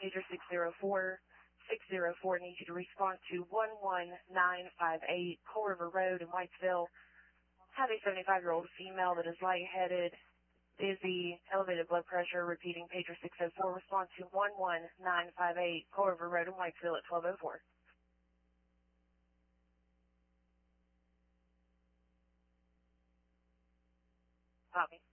pager 604. 604 needs you to respond to 11958 Coal River Road in Whitesville. Have a 75-year-old female that is lightheaded, dizzy, elevated blood pressure. Repeating pager 604. Respond to 11958 Coal River Road in Whitesville at 1204. Copy.